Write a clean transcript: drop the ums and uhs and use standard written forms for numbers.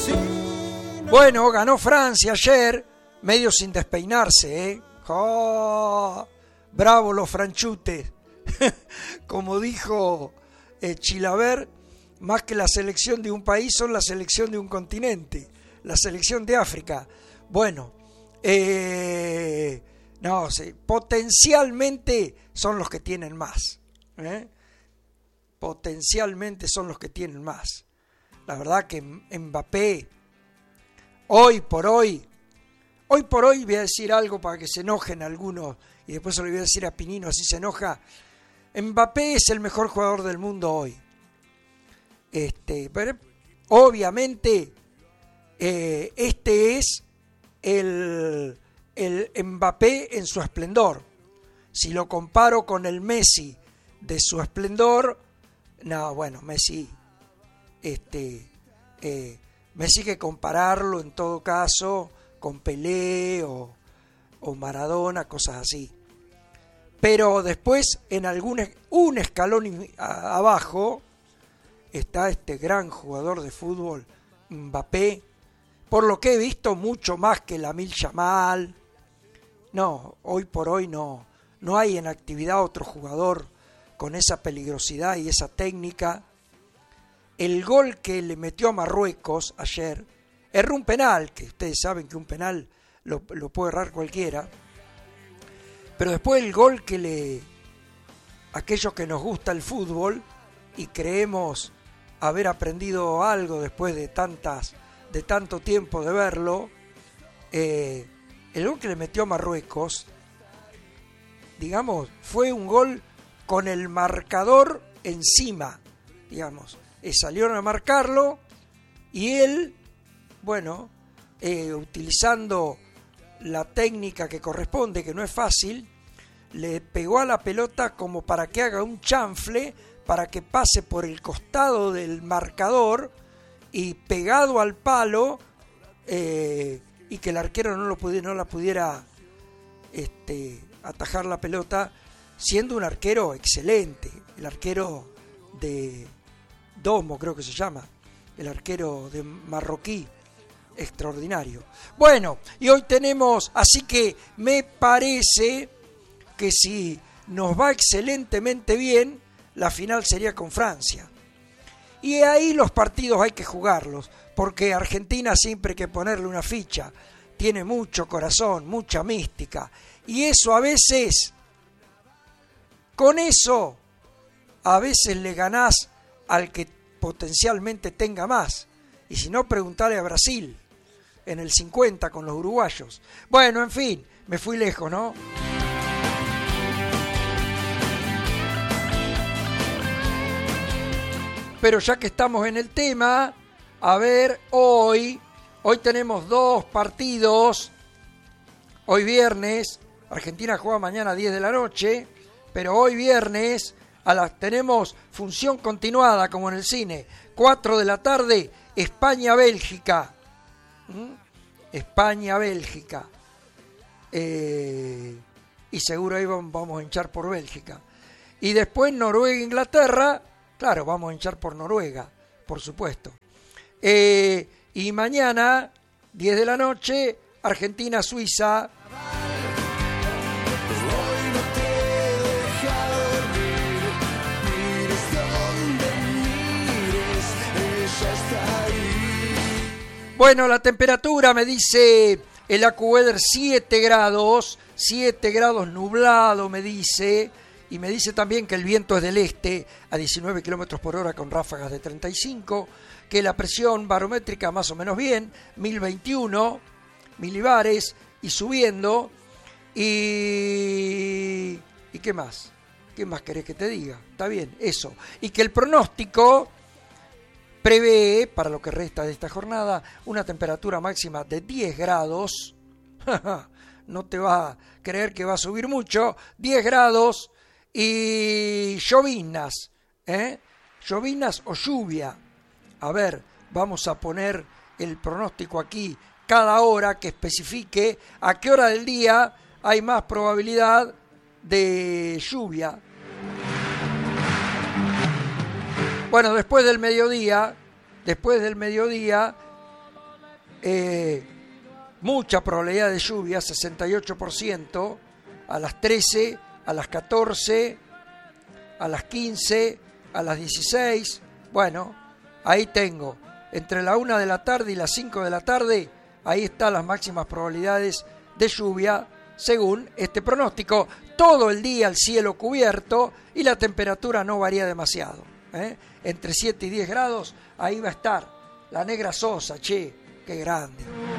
Bueno, ganó Francia ayer, medio sin despeinarse, ¿eh? ¡Oh! Bravo los franchutes. Como dijo Chilaver, más que la selección de un país, son la selección de un continente, la selección de África. Bueno, no sé, potencialmente son los que tienen más, ¿eh? Potencialmente son los que tienen más. La verdad que Mbappé, hoy por hoy voy a decir algo para que se enojen algunos y después se lo voy a decir a Pinino, así se enoja. Mbappé es el mejor jugador del mundo hoy. Pero obviamente este es el Mbappé en su esplendor. Si lo comparo con el Messi de su esplendor, no, bueno, Messi Messi que compararlo en todo caso con Pelé o Maradona, cosas así. Pero después en un escalón abajo está este gran jugador de fútbol, Mbappé, por lo que he visto mucho más que Lamine Yamal. No, hoy por hoy no hay en actividad otro jugador con esa peligrosidad y esa técnica. El gol que le metió a Marruecos ayer, erró un penal, que ustedes saben que un penal lo puede errar cualquiera, pero después el gol que aquellos que nos gusta el fútbol y creemos haber aprendido algo después de tanto tiempo de verlo, el gol que le metió a Marruecos, digamos, fue un gol con el marcador encima, digamos. Salieron a marcarlo y él, bueno, utilizando la técnica que corresponde, que no es fácil, le pegó a la pelota como para que haga un chanfle, para que pase por el costado del marcador y pegado al palo, y que el arquero no la pudiera atajar la pelota, siendo un arquero excelente, el arquero de Domo, creo que se llama, el arquero de marroquí, extraordinario. Bueno, y hoy tenemos, así que me parece que si nos va excelentemente bien, la final sería con Francia. Y ahí los partidos hay que jugarlos, porque Argentina siempre hay que ponerle una ficha, tiene mucho corazón, mucha mística, y eso a veces, con eso, a veces le ganás al que potencialmente tenga más. Y si no, preguntarle a Brasil en el 50 con los uruguayos. Bueno, en fin, me fui lejos, ¿no? Pero ya que estamos en el tema, a ver, hoy tenemos 2 partidos. Hoy viernes, Argentina juega mañana a 10 de la noche, pero hoy viernes tenemos función continuada como en el cine, 4 de la tarde, España-Bélgica. España-Bélgica. Y seguro ahí vamos a hinchar por Bélgica. Y después Noruega-Inglaterra, claro, vamos a hinchar por Noruega, por supuesto. Y mañana, 10 de la noche, Argentina-Suiza. Bueno, la temperatura me dice el AccuWeather 7 grados nublado me dice, y me dice también que el viento es del este a 19 kilómetros por hora con ráfagas de 35, que la presión barométrica más o menos bien, 1021 milibares y subiendo, y ¿qué más? ¿Qué más querés que te diga? Está bien, eso. Y que el pronóstico prevé, para lo que resta de esta jornada, una temperatura máxima de 10 grados. No te vas a creer que va a subir mucho. 10 grados y lloviznas. Lloviznas o lluvia. A ver, vamos a poner el pronóstico aquí cada hora que especifique a qué hora del día hay más probabilidad de lluvia. Bueno, después del mediodía, mucha probabilidad de lluvia, 68%, a las 13, a las 14, a las 15, a las 16. Bueno, ahí tengo, entre la 1 de la tarde y las 5 de la tarde, ahí están las máximas probabilidades de lluvia según este pronóstico. Todo el día el cielo cubierto y la temperatura no varía demasiado, entre 7 y 10 grados, ahí va a estar la Negra Sosa, che, qué grande.